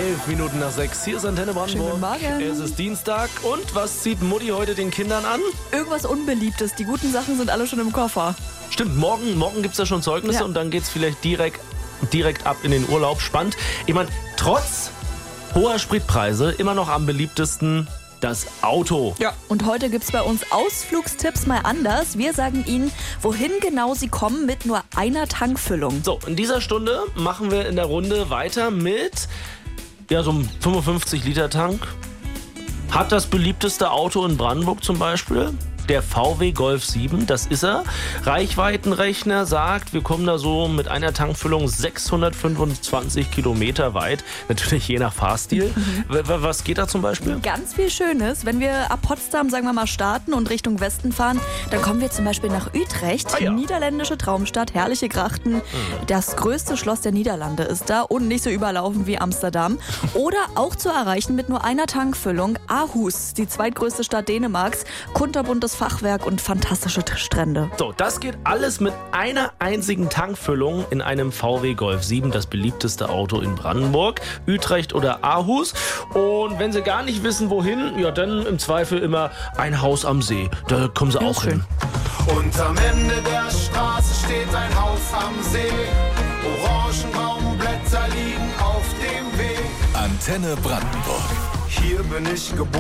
11:05. Hier ist Antenne Brandenburg. Schönen Morgen. Es ist Dienstag. Und was zieht Mutti heute den Kindern an? Irgendwas Unbeliebtes. Die guten Sachen sind alle schon im Koffer. Stimmt, morgen gibt es ja schon Zeugnisse Ja. und dann geht es vielleicht direkt ab in den Urlaub. Spannend. Ich meine, trotz hoher Spritpreise immer noch am beliebtesten das Auto. Ja. Und heute gibt es bei uns Ausflugstipps mal anders. Wir sagen Ihnen, wohin genau Sie kommen mit nur einer Tankfüllung. So, in dieser Stunde machen wir in der Runde weiter mit so einem 55-Liter-Tank. Hat das beliebteste Auto in Brandenburg zum Beispiel der VW Golf 7, das ist er. Reichweitenrechner sagt, wir kommen da so mit einer Tankfüllung 625 Kilometer weit. Natürlich je nach Fahrstil. Was geht da zum Beispiel? Ganz viel Schönes. Wenn wir ab Potsdam, sagen wir mal, starten und Richtung Westen fahren, dann kommen wir zum Beispiel nach Utrecht. Ah ja. Niederländische Traumstadt, herrliche Grachten. Das größte Schloss der Niederlande ist da und nicht so überlaufen wie Amsterdam. Oder auch zu erreichen mit nur einer Tankfüllung Aarhus, die zweitgrößte Stadt Dänemarks. Kunterbuntes Fachwerk und fantastische Strände. So, das geht alles mit einer einzigen Tankfüllung in einem VW Golf 7, das beliebteste Auto in Brandenburg, Utrecht oder Aarhus. Und wenn Sie gar nicht wissen, wohin, ja, dann im Zweifel immer ein Haus am See. Da kommen Sie auch hin. Und am Ende der Straße steht ein Haus am See. Orangenbaumblätter liegen auf dem Weg. Antenne Brandenburg. Hier bin ich geboren.